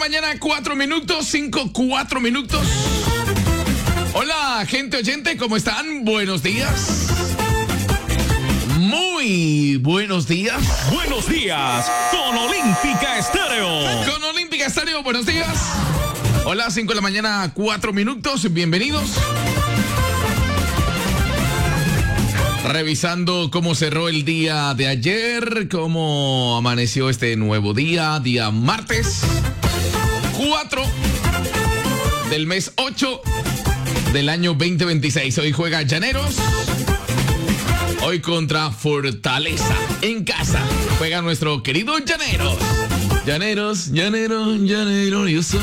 mañana, 4 minutos, 4 minutos. Hola, gente oyente, ¿cómo están? Buenos días. Muy buenos días. Buenos días con Olímpica Estéreo. Con Olímpica Estéreo, buenos días. Hola, 5 de la mañana, 4 minutos, bienvenidos. Revisando cómo cerró el día de ayer, cómo amaneció este nuevo día martes 4 del mes 8 del año 2026. Hoy juega Llaneros. Hoy contra Fortaleza en casa. Juega nuestro querido Llaneros. Llanero, yo soy.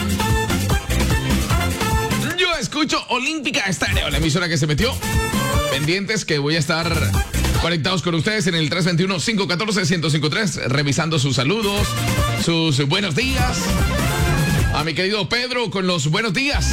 Yo escucho Olímpica Estéreo, la emisora que se metió. Pendientes que voy a estar conectados con ustedes en el 321-514-1053, revisando sus saludos, sus buenos días. A mi querido Pedro con los buenos días.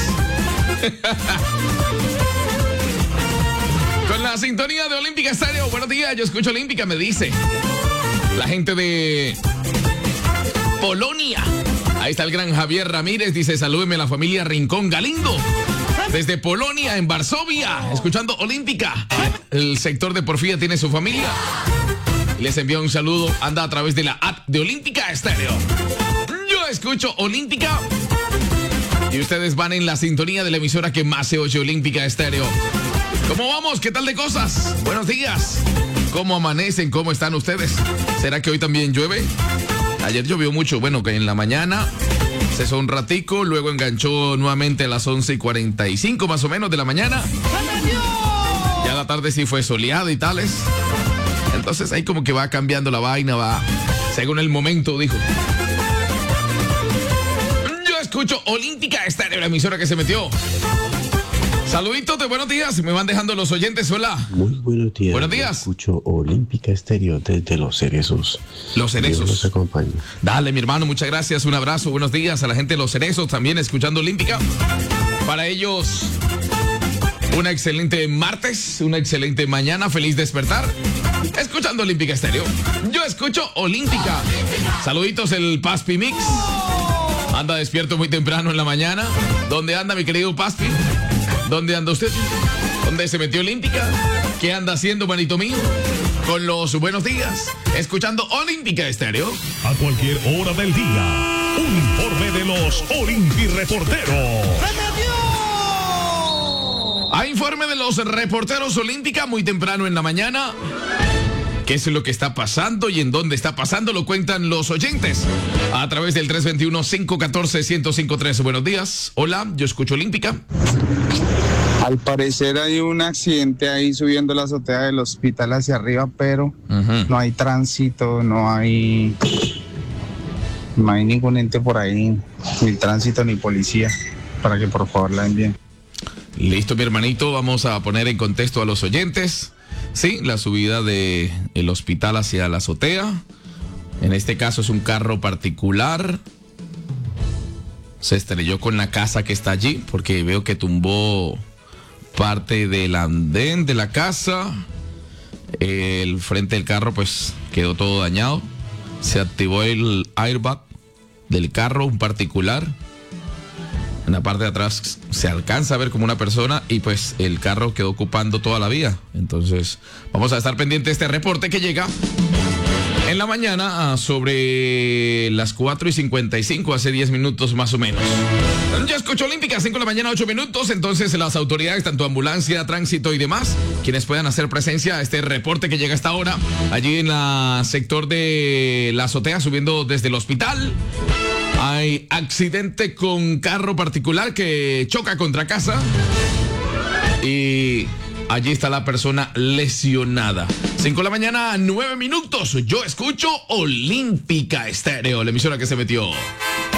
Con la sintonía de Olímpica Estéreo. Buenos días, yo escucho Olímpica, me dice la gente de Polonia. Ahí está el gran Javier Ramírez, dice salúdeme a la familia Rincón Galindo. Desde Polonia, en Varsovia, escuchando Olímpica. El sector de Porfía tiene su familia. Les envío un saludo. Anda a través de la app de Olímpica Estéreo. Yo escucho Olímpica. Y ustedes van en la sintonía de la emisora que más se oye, Olímpica Estéreo. ¿Cómo vamos? ¿Qué tal de cosas? Buenos días. ¿Cómo amanecen? ¿Cómo están ustedes? ¿Será que hoy también llueve? Ayer llovió mucho. Bueno, que en la mañana cesó un ratico, luego enganchó nuevamente a las 11:45 más o menos de la mañana. Ya la tarde sí fue soleada y tales. Entonces ahí como que va cambiando la vaina, va según el momento, dijo. Yo escucho Olímpica Estéreo, la emisora que se metió. Saluditos de buenos días, me van dejando los oyentes, hola. Muy buenos días. Buenos días. Escucho Olímpica Estéreo desde Los Cerezos. Los Cerezos. Dios los acompañe. Dale, mi hermano, muchas gracias, un abrazo, buenos días a la gente de Los Cerezos, también escuchando Olímpica. Para ellos, una excelente martes, una excelente mañana, feliz despertar. Escuchando Olímpica Estéreo. Yo escucho Olímpica. Saluditos el Paspi Mix. Anda despierto muy temprano en la mañana. ¿Dónde anda mi querido Paspi? ¿Dónde anda usted? ¿Dónde se metió Olímpica? ¿Qué anda haciendo, manito mío? Con los buenos días, escuchando Olímpica Estéreo. A cualquier hora del día, un informe de los Olympi Reporteros. Hay informe de los reporteros Olímpica muy temprano en la mañana. ¿Qué es lo que está pasando y en dónde está pasando? Lo cuentan los oyentes a través del 321-514-1053. Buenos días. Hola, yo escucho Olímpica. Al parecer hay un accidente ahí subiendo la azotea del hospital hacia arriba, pero no hay tránsito, no hay ningún ente por ahí, ni tránsito ni policía, para que por favor la envíen. Listo, mi hermanito, vamos a poner en contexto a los oyentes. Sí, la subida del hospital hacia la azotea. En este caso es un carro particular. Se estrelló con la casa que está allí, porque veo que tumbó parte del andén de la casa. El frente del carro pues quedó todo dañado. Se activó el airbag del carro, un particular. En la parte de atrás se alcanza a ver como una persona y pues el carro quedó ocupando toda la vía. Entonces vamos a estar pendientes de este reporte que llega en la mañana sobre las 4:55, hace 10 minutos más o menos. Ya escucho Olímpica, 5 de la mañana, 8 minutos. Entonces las autoridades, tanto ambulancia, tránsito y demás, quienes puedan hacer presencia a este reporte que llega hasta ahora, allí en el sector de la azotea, subiendo desde el hospital. Hay accidente con carro particular que choca contra casa y allí está la persona lesionada. 5 de la mañana, 9 minutos. Yo escucho Olímpica Estéreo, la emisora que se metió.